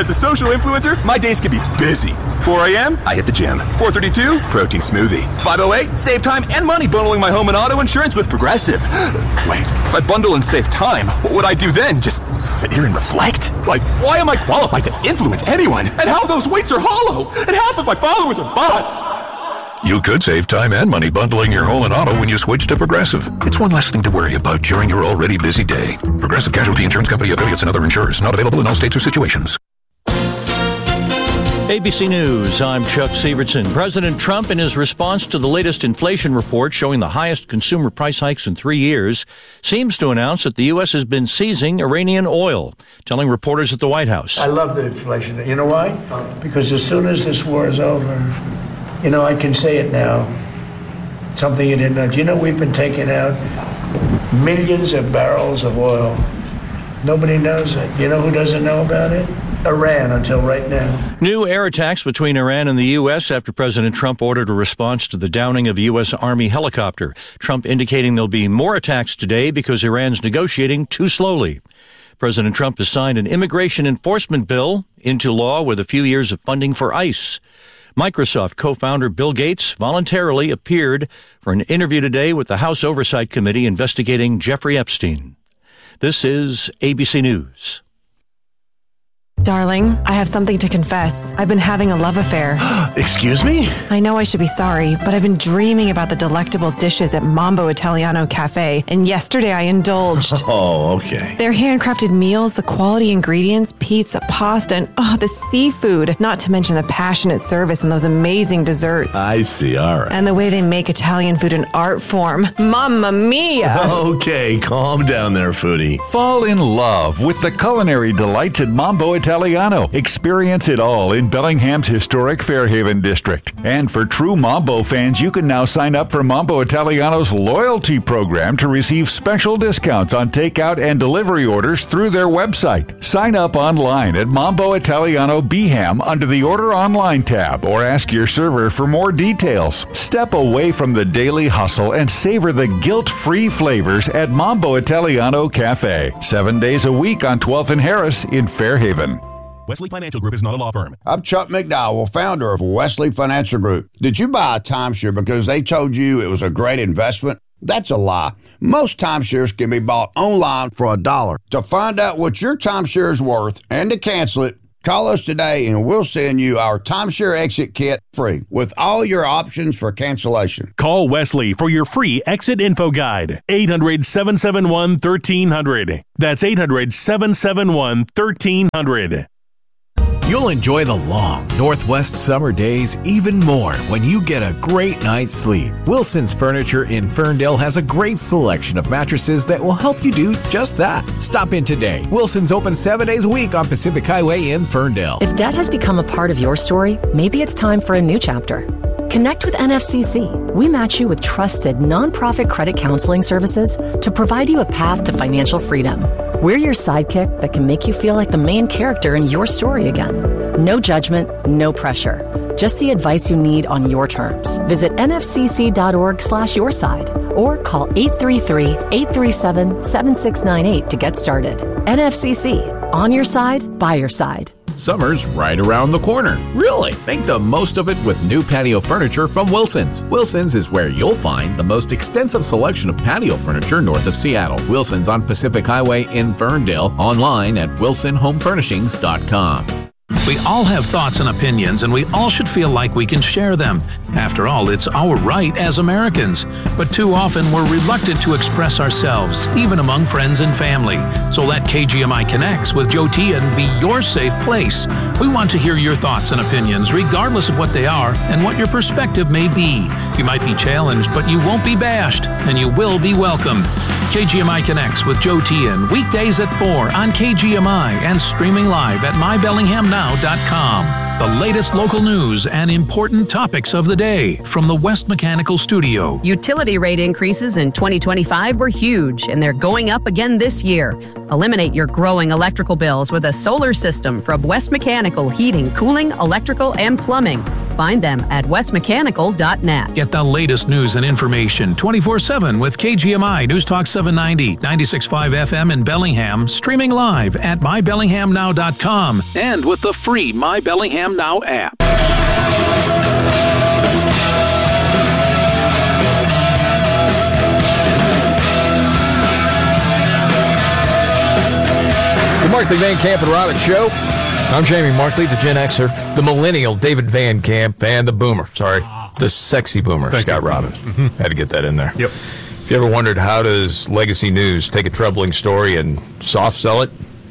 As a social influencer, my days can be busy. 4 a.m., I hit the gym. 4:32, protein smoothie. 5:08, save time and money bundling my home and auto insurance with Progressive. Wait, if I bundle and save time, what would I do then? Just sit here and reflect? Like, why am I qualified to influence anyone? And how those weights are hollow? And half of my followers are bots. You could save time and money bundling your home and auto when you switch to Progressive. It's one less thing to worry about during your already busy day. Progressive Casualty Insurance Company, affiliates, and other insurers. Not available in all states or situations. ABC News, I'm Chuck Severson. President Trump, in his response to the latest inflation report showing the highest consumer price hikes in 3 years, seems to announce that the U.S. has been seizing Iranian oil, telling reporters at the White House. I love the inflation. You know why? Because as soon as this war is over, I can say it now. Something you didn't know. Do you know we've been taking out millions of barrels of oil? Nobody knows it. You know who doesn't know about it? Iran, until right now. New air attacks between Iran and the U.S. after President Trump ordered a response to the downing of a U.S. Army helicopter. Trump indicating there'll be more attacks today because Iran's negotiating too slowly. President Trump has signed an immigration enforcement bill into law with a few years of funding for ICE. Microsoft co-founder Bill Gates voluntarily appeared for an interview today with the House Oversight Committee investigating Jeffrey Epstein. This is ABC News. Darling, I have something to confess. I've been having a love affair. Excuse me? I know I should be sorry, but I've been dreaming about the delectable dishes at Mambo Italiano Cafe, and yesterday I indulged. Oh, okay. Their handcrafted meals, the quality ingredients, pizza, pasta, and the seafood, not to mention the passionate service and those amazing desserts. I see, all right. And the way they make Italian food an art form. Mamma mia! Okay, calm down there, foodie. Fall in love with the culinary delights at Mambo Italiano. Experience it all in Bellingham's historic Fairhaven district. And for true Mambo fans, you can now sign up for Mambo Italiano's loyalty program to receive special discounts on takeout and delivery orders through their website. Sign up online at Mambo Italiano Beeham under the Order Online tab or ask your server for more details. Step away from the daily hustle and savor the guilt-free flavors at Mambo Italiano Cafe. 7 days a week on 12th and Harris in Fairhaven. Wesley Financial Group is not a law firm. I'm Chuck McDowell, founder of Wesley Financial Group. Did you buy a timeshare because they told you it was a great investment? That's a lie. Most timeshares can be bought online for $1. To find out what your timeshare is worth and to cancel it, call us today and we'll send you our timeshare exit kit free with all your options for cancellation. Call Wesley for your free exit info guide. 800-771-1300. That's 800-771-1300. You'll enjoy the long Northwest summer days even more when you get a great night's sleep. Wilson's Furniture in Ferndale has a great selection of mattresses that will help you do just that. Stop in today. Wilson's open 7 days a week on Pacific Highway in Ferndale. If debt has become a part of your story, maybe it's time for a new chapter. Connect with NFCC. We match you with trusted nonprofit credit counseling services to provide you a path to financial freedom. We're your sidekick that can make you feel like the main character in your story again. No judgment, no pressure. Just the advice you need on your terms. Visit nfcc.org/yourside or call 833-837-7698 to get started. NFCC. On your side, by your side. Summer's right around the corner. Really? Make the most of it with new patio furniture from Wilson's. Wilson's is where you'll find the most extensive selection of patio furniture north of Seattle. Wilson's on Pacific Highway in Ferndale. Online at wilsonhomefurnishings.com. We all have thoughts and opinions, and we all should feel like we can share them. After all, it's our right as Americans. But too often, we're reluctant to express ourselves, even among friends and family. So let KGMI Connects with Joe Tian be your safe place. We want to hear your thoughts and opinions, regardless of what they are and what your perspective may be. You might be challenged, but you won't be bashed, and you will be welcomed. KGMI Connects with Joe Tian, weekdays at 4 on KGMI and streaming live at mybellinghamnow.com. The latest local news and important topics of the day from the West Mechanical Studio. Utility rate increases in 2025 were huge, and they're going up again this year. Eliminate your growing electrical bills with a solar system from West Mechanical Heating, Cooling, Electrical, and Plumbing. Find them at westmechanical.net. Get the latest news and information 24/7 with KGMI News Talk 790, 96.5 FM in Bellingham, streaming live at mybellinghamnow.com and with the free My Bellingham Now app. The Markley Van Camp and Robbins Show. I'm Jamie Markley, the Gen Xer, the millennial David Van Camp, and the boomer. Sorry, the sexy boomer, Scott Robbins. Had to get that in there. Yep. If you ever wondered how does Legacy News take a troubling story and soft sell it?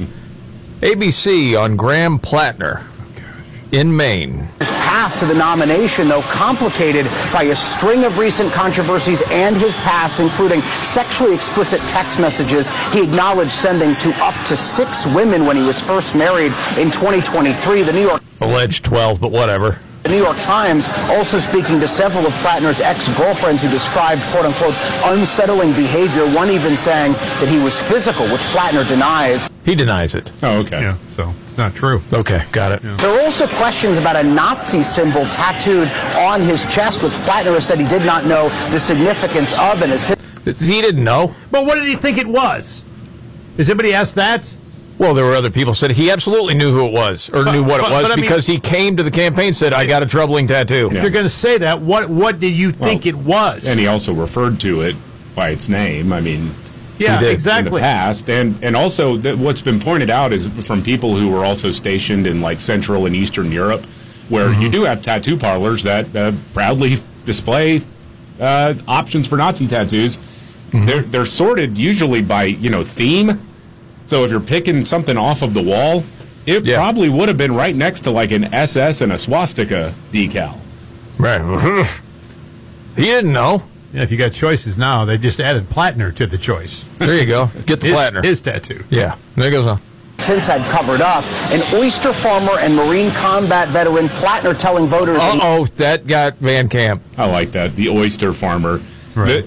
ABC on Graham Plattner in Maine. His path to the nomination, though, complicated by a string of recent controversies and his past, including sexually explicit text messages he acknowledged sending to up to 6 women when he was first married in 2023. The New York... Alleged 12, but whatever. The New York Times also speaking to several of Plattner's ex-girlfriends who described, quote-unquote, unsettling behavior, one even saying that he was physical, which Plattner denies. He denies it. Oh, okay. Yeah, so it's not true. Okay, got it. Yeah. There are also questions about a Nazi symbol tattooed on his chest, which Plattner has said he did not know the significance of. And he didn't know. But what did he think it was? Has anybody asked that? Well, there were other people said he absolutely knew who it was, or knew what it was, because he came to the campaign and said, I got a troubling tattoo. If you're going to say that, what did you think it was? And he also referred to it by its name. I mean, yeah, exactly. In the past. And also, what's been pointed out is from people who were also stationed in, like, Central and Eastern Europe, where you do have tattoo parlors that proudly display options for Nazi tattoos. They're sorted usually by, theme. So if you're picking something off of the wall, it probably would have been right next to like an SS and a swastika decal. Right. He didn't know. Yeah, if you got choices now, they just added Plattner to the choice. There you go. Get the Plattner. His tattoo. Yeah. There goes on. Since had covered up, an oyster farmer and Marine combat veteran Plattner telling voters... that got Van Camp. I like that. The oyster farmer. Right.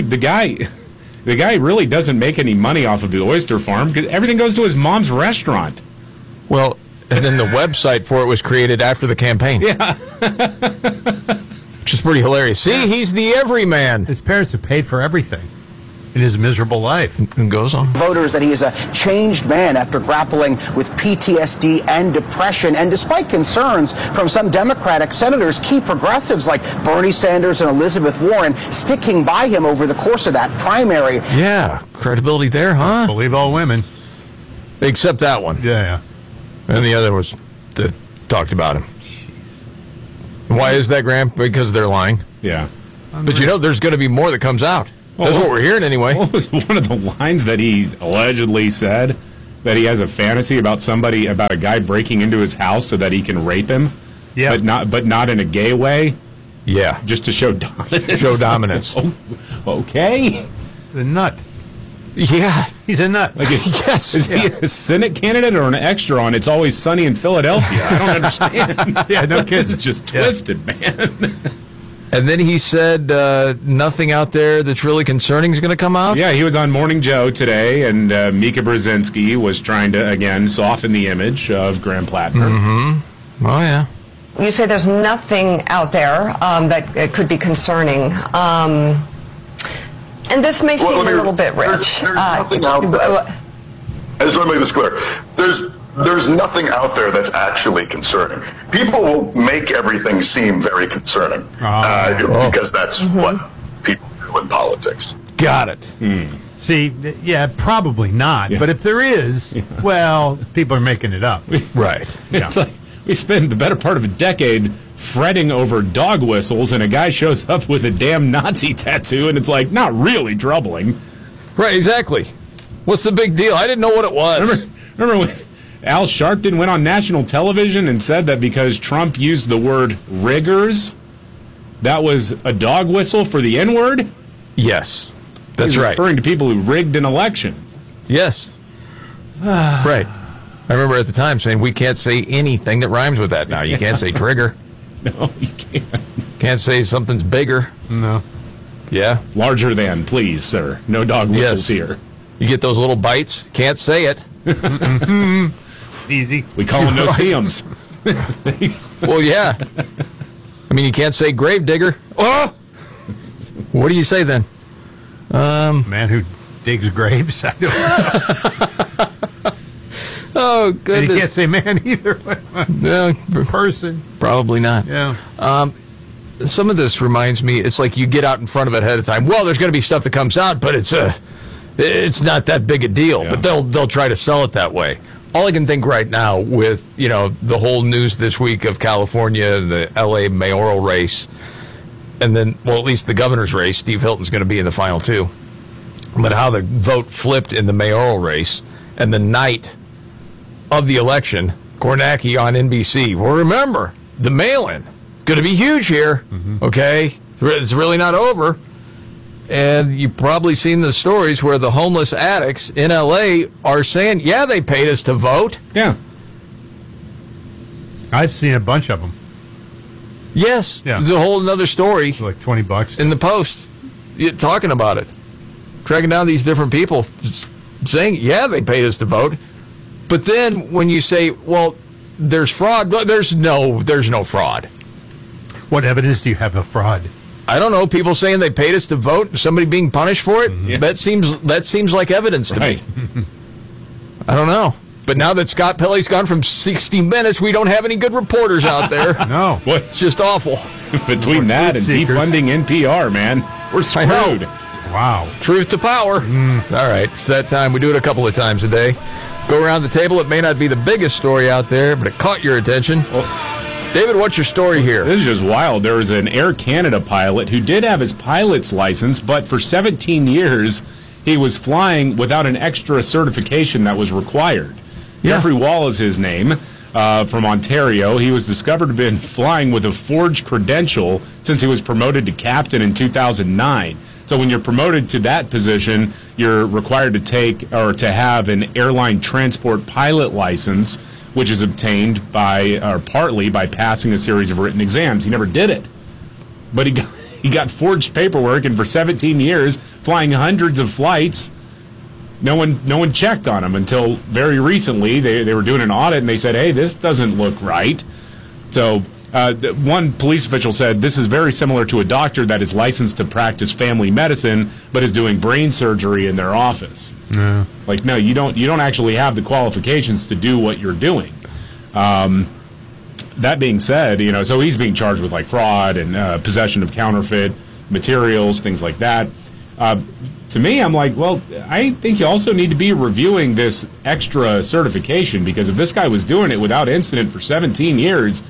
The guy really doesn't make any money off of the oyster farm because everything goes to his mom's restaurant. Well, and then the website for it was created after the campaign. Yeah. Which is pretty hilarious. See, he's the everyman. His parents have paid for everything in his miserable life. And goes on. Voters that he is a changed man after grappling with PTSD and depression. And despite concerns from some Democratic senators, key progressives like Bernie Sanders and Elizabeth Warren sticking by him over the course of that primary. Yeah, credibility there, huh? Believe all women. Except that one. Yeah. And the other was that talked about him. Why is that, Graham? Because they're lying. Yeah. But there's going to be more that comes out. That's what we're hearing anyway. What was one of the lines that he allegedly said? That he has a fantasy about a guy breaking into his house so that he can rape him? Yeah. But not in a gay way? Yeah. Just to show dominance. Show dominance. Okay. The nut. Yeah. He's a nut. Is he a Senate candidate or an extra on It's Always Sunny in Philadelphia? I don't understand. Yeah, no kidding. This is just twisted, man. And then he said nothing out there that's really concerning is going to come out? Yeah, he was on Morning Joe today, and Mika Brzezinski was trying to, again, soften the image of Graham Plattner. Mm-hmm. Oh, yeah. You say there's nothing out there that could be concerning. And this may seem a little bit rich. There's nothing out there. I just want to make this clear. There's nothing out there that's actually concerning. People will make everything seem very concerning because that's what people do in politics. Got it. See, yeah, probably not. Yeah. But if there is, well, people are making it up. Right. It's like we spend the better part of a decade fretting over dog whistles, and a guy shows up with a damn Nazi tattoo, and it's like, not really troubling. Right, exactly. What's the big deal? I didn't know what it was. Remember when Al Sharpton went on national television and said that because Trump used the word riggers, that was a dog whistle for the N-word? Yes, that's He's right. referring to people who rigged an election. Yes. Right. I remember at the time saying we can't say anything that rhymes with that now. You can't say trigger. No, you can't. Can't say something's bigger. No. Yeah. Larger than, please, sir. No dog whistles here. You get those little bites. Can't say it. Easy. We call them no-see-ums. Well, yeah. I mean, you can't say gravedigger. Oh! What do you say then? Man who digs graves? I don't know. Oh, goodness. And you can't say man either. No, person. Probably not. Yeah. Some of this reminds me, it's like you get out in front of it ahead of time. Well, there's going to be stuff that comes out, but it's not that big a deal. Yeah. But they'll try to sell it that way. All I can think right now with, the whole news this week of California, the L.A. mayoral race, and then, well, at least the governor's race, Steve Hilton's going to be in the final two. But how the vote flipped in the mayoral race, and the night of the election, Kornacki on NBC. Well, remember, the mail-in, going to be huge here, okay? It's really not over. And you've probably seen the stories where the homeless addicts in L.A. are saying, yeah, they paid us to vote. Yeah. I've seen a bunch of them. Yes. Yeah. There's a whole other story. For like $20. In the Post, talking about it. Tracking down these different people saying, yeah, they paid us to vote. But then when you say, well, there's fraud, there's no fraud. What evidence do you have of fraud? I don't know. People saying they paid us to vote, somebody being punished for it. Yeah. That seems like evidence to me. I don't know. But now that Scott Pelley's gone from 60 Minutes, we don't have any good reporters out there. No. It's just awful. Between that and defunding NPR, man, we're screwed. Wow. Truth to power. All right. It's that time. We do it a couple of times a day. Go around the table. It may not be the biggest story out there, but it caught your attention. David, what's your story here? This is just wild. There was an Air Canada pilot who did have his pilot's license, but for 17 years, he was flying without an extra certification that was required. Yeah. Jeffrey Wall is his name, from Ontario. He was discovered to have been flying with a forged credential since he was promoted to captain in 2009. So when you're promoted to that position, you're required to take or to have an airline transport pilot license, which is obtained partly by passing a series of written exams. He never did it, but he got forged paperwork, and for 17 years, flying hundreds of flights, no one checked on him until very recently. They were doing an audit, and they said, hey, this doesn't look right. So one police official said, this is very similar to a doctor that is licensed to practice family medicine, but is doing brain surgery in their office. Yeah. Like, no, you don't actually have the qualifications to do what you're doing. That being said, so he's being charged with like fraud and possession of counterfeit materials, things like that. To me, I'm like, well, I think you also need to be reviewing this extra certification, because if this guy was doing it without incident for 17 years,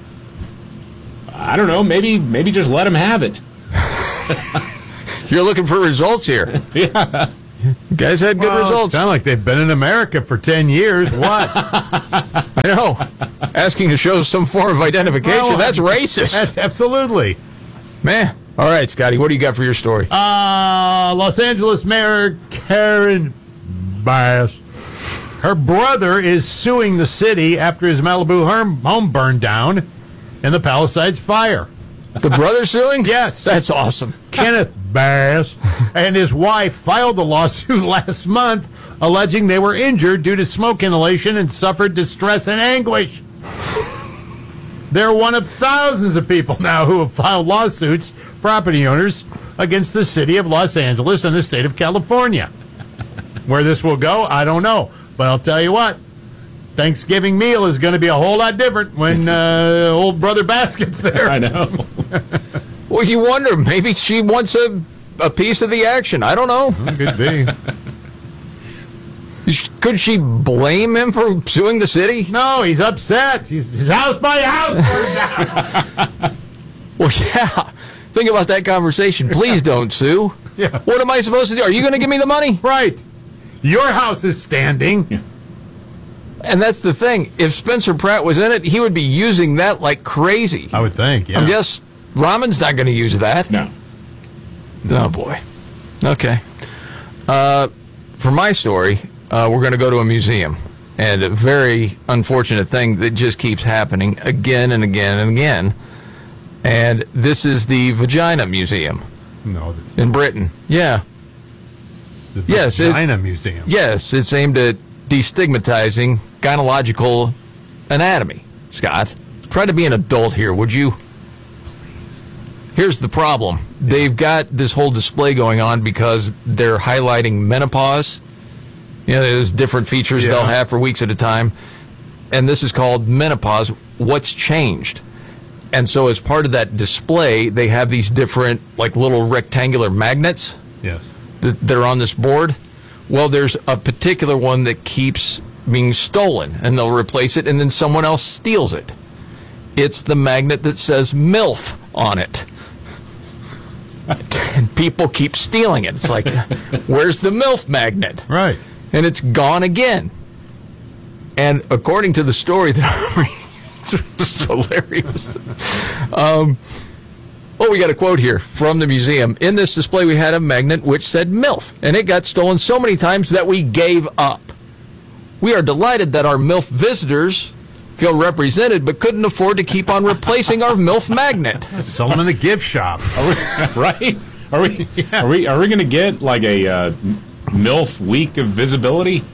I don't know, maybe just let him have it. You're looking for results here. Yeah. Guys had good results. Sound like they've been in America for 10 years. What? I know. Asking to show some form of identification, that's racist. Absolutely. Man. All right, Scotty, what do you got for your story? Los Angeles Mayor Karen Bass. Her brother is suing the city after his Malibu home burned down in the Palisades fire. The brother suing? Yes. That's awesome. Kenneth Bass and his wife filed a lawsuit last month alleging they were injured due to smoke inhalation and suffered distress and anguish. They're one of thousands of people now who have filed lawsuits, property owners, against the city of Los Angeles and the state of California. Where this will go, I don't know. But I'll tell you what, Thanksgiving meal is going to be a whole lot different when old Brother Bass gets there. I know. Well, you wonder, maybe she wants a piece of the action. I don't know. Could be. Could she blame him for suing the city? No, he's upset. His house by house burned down. Well, yeah. Think about that conversation. Please don't sue. Yeah. What am I supposed to do? Are you going to give me the money? Right. Your house is standing. Yeah. And that's the thing. If Spencer Pratt was in it, he would be using that like crazy. I would think, yeah. I guess Ramon's not going to use that. No. Oh, boy. Okay. For my story, we're going to go to a museum. And a very unfortunate thing that just keeps happening again and again and again. And this is the Vagina Museum. No. In Britain. Yeah. The Vagina Museum. Yes, it's aimed at destigmatizing gynecological anatomy. Scott, try to be an adult here, would you? Here's the problem. They've got this whole display going on because they're highlighting menopause. You know, there's different features they'll have for weeks at a time. And this is called menopause. What's changed? And so as part of that display, they have these different, like, little rectangular magnets that are on this board. Well, there's a particular one that keeps being stolen, and they'll replace it, and then someone else steals it. It's the magnet that says MILF on it. And people keep stealing it. It's like, where's the MILF magnet? Right. And it's gone again. And according to the story that I'm reading, it's hilarious. We got a quote here from the museum. In this display, we had a magnet which said MILF, and it got stolen so many times that we gave up. We are delighted that our MILF visitors feel represented, but couldn't afford to keep on replacing our MILF magnet. Sell them in the gift shop. Right? Are we going to get like a MILF week of visibility?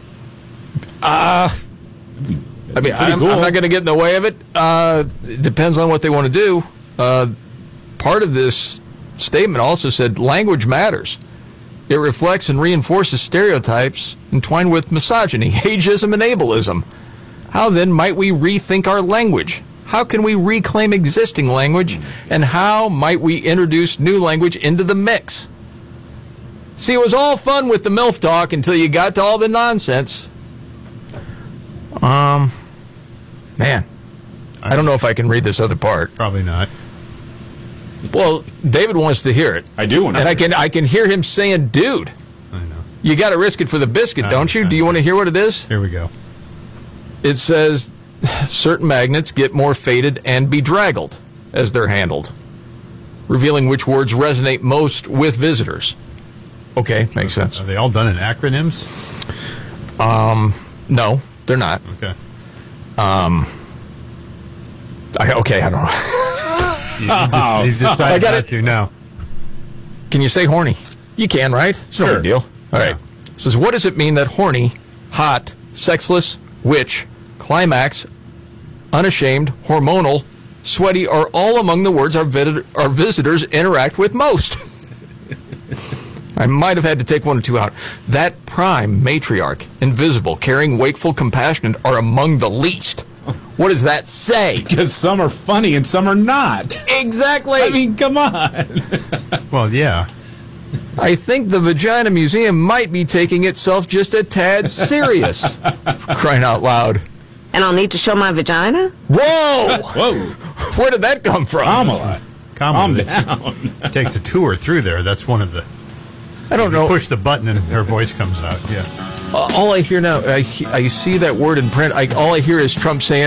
I'm not going to get in the way of it. It depends on what they want to do. Part of this statement also said language matters. It reflects and reinforces stereotypes entwined with misogyny, ageism, and ableism. How then might we rethink our language? How can we reclaim existing language? And how might we introduce new language into the mix? See, it was all fun with the MILF talk until you got to all the nonsense. Man, I don't know if I can read this other part. Probably not. Well, David wants to hear it. I do want to. And I can hear him saying, dude. I know. You got to risk it for the biscuit, don't you? Do you want to hear what it is? Here we go. It says certain magnets get more faded and bedraggled as they're handled, revealing which words resonate most with visitors. Okay, makes sense. Are they all done in acronyms? No, they're not. Okay. I don't know. You've decided not to now. Can you say horny? You can, right? It's no big deal. All right. It says, what does it mean that horny, hot, sexless, witch, climax, unashamed, hormonal, sweaty are all among the words our visitors interact with most? I might have had to take one or two out. That prime, matriarch, invisible, caring, wakeful, compassionate are among the least. What does that say? Because some are funny and some are not. Exactly. I mean, come on. Well, yeah. I think the Vagina Museum might be taking itself just a tad serious. Crying out loud. And I'll need to show my vagina? Whoa! Whoa. Where did that come from? Kamala. Calm down. Takes a tour through there. That's one of the... I don't know. Push the button and her voice comes out. Yeah. All I hear now, I see that word in print. All I hear is Trump saying,